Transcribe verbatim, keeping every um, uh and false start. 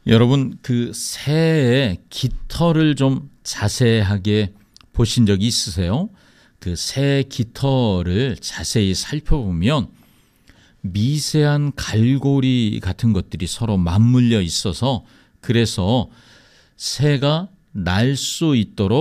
여러분, 그 새의 깃털을 좀 자세하게 보신 적이 있으세요? 그 새 깃털을 자세히 살펴보면 미세한 갈고리 같은 것들이 서로 맞물려 있어서, 그래서 새가 날 수 있도록